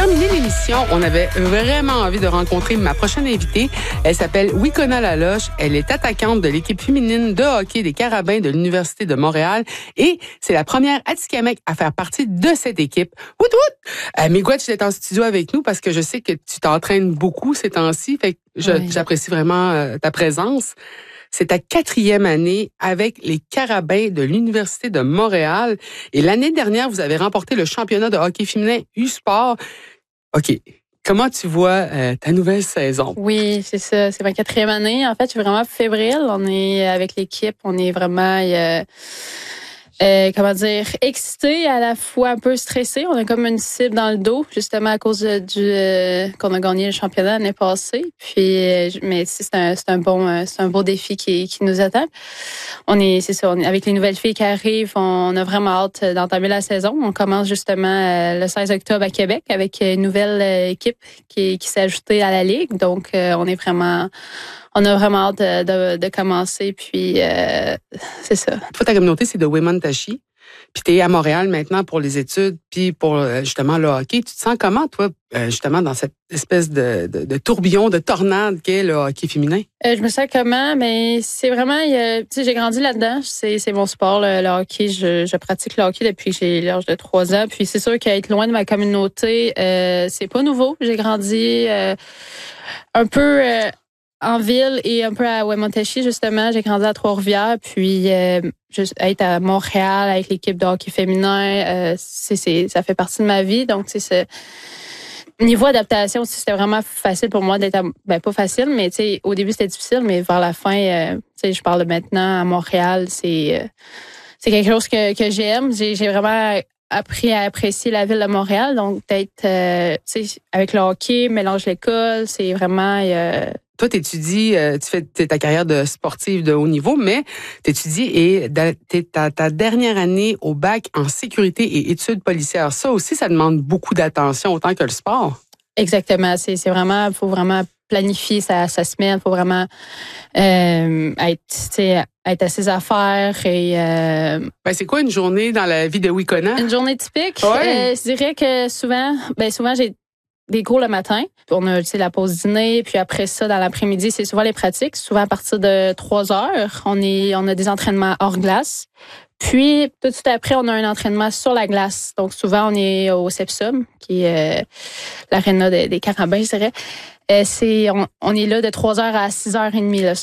terminer l'émission, on avait vraiment envie de rencontrer ma prochaine invitée. Elle s'appelle Wikona Laloche. Elle est attaquante de l'équipe féminine de hockey des Carabins de l'Université de Montréal et c'est la première Atikamekw à faire partie de cette équipe. Wout wout! Miigwech, tu es en studio avec nous parce que je sais que tu t'entraînes beaucoup ces temps-ci. Fait que j'apprécie vraiment ta présence. C'est ta 4e année avec les Carabins de l'Université de Montréal. Et l'année dernière, vous avez remporté le championnat de hockey féminin U-Sport. OK. Comment tu vois ta nouvelle saison? Oui, c'est ça. C'est ma 4e année. En fait, je suis vraiment fébrile. On est avec l'équipe. On est vraiment... excité, à la fois un peu stressé. On a comme une cible dans le dos, justement à cause qu'on a gagné le championnat l'année passée. Puis, mais c'est un beau défi qui nous attend. On est avec les nouvelles filles qui arrivent, on a vraiment hâte d'entamer la saison. On commence justement le 16 octobre à Québec avec une nouvelle équipe qui s'est ajoutée à la Ligue. Donc, on a vraiment hâte de commencer, puis c'est ça. Toi, ta communauté, c'est de Wemotaci, puis tu es à Montréal maintenant pour les études, puis pour justement le hockey. Tu te sens comment, toi, justement, dans cette espèce de tourbillon, de tornade qu'est le hockey féminin? Je me sens comment? Mais c'est vraiment, tu sais, j'ai grandi là-dedans. C'est mon sport, le hockey. Je pratique le hockey depuis que j'ai l'âge de 3 ans. Puis c'est sûr qu'être loin de ma communauté, c'est pas nouveau. J'ai grandi un peu... en ville et un peu à Wemotaci, justement. J'ai grandi à Trois-Rivières, puis être à Montréal avec l'équipe de hockey féminin, ça fait partie de ma vie. Donc, niveau adaptation aussi, c'était vraiment facile pour moi d'être pas facile, mais au début, c'était difficile, mais vers la fin, je parle maintenant à Montréal, c'est quelque chose que j'aime. J'ai vraiment appris à apprécier la ville de Montréal. Donc, d'être, avec le hockey, mélange l'école, c'est vraiment... Toi, t'étudies, tu fais ta carrière de sportive de haut niveau, mais t'étudies et t'es ta dernière année au bac en sécurité et études policières. Ça aussi, ça demande beaucoup d'attention autant que le sport. Exactement. Faut vraiment planifier sa semaine. Faut vraiment être à ses affaires et. C'est quoi une journée dans la vie de Wikona? Une journée typique. Ouais. Je dirais que souvent j'ai des cours le matin. On a la pause dîner, puis après ça, dans l'après-midi, c'est souvent les pratiques. Souvent à partir de 3 heures, on a des entraînements hors glace. Puis tout de suite après, on a un entraînement sur la glace. Donc souvent, on est au Sepsum, qui est l'aréna des Carabins, je dirais. On est là de 3 heures à 6h30 le